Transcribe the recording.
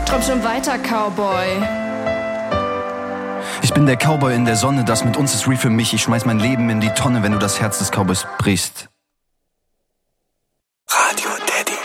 Träum schon weiter, Cowboy. Ich bin der Cowboy in der Sonne, das mit uns ist real für mich. Ich schmeiß mein Leben in die Tonne, wenn du das Herz des Cowboys brichst. Radio